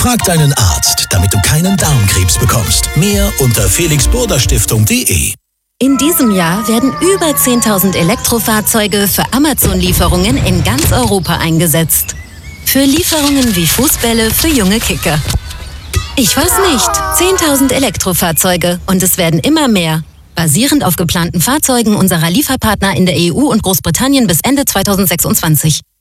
Frag deinen Arzt, damit du keinen Darmkrebs bekommst. Mehr unter felixburderstiftung.de. In diesem Jahr werden über 10.000 Elektrofahrzeuge für Amazon-Lieferungen in ganz Europa eingesetzt. Für Lieferungen wie Fußbälle für junge Kicker. Ich weiß nicht, 10.000 Elektrofahrzeuge und es werden immer mehr. Basierend auf geplanten Fahrzeugen unserer Lieferpartner in der EU und Großbritannien bis Ende 2026.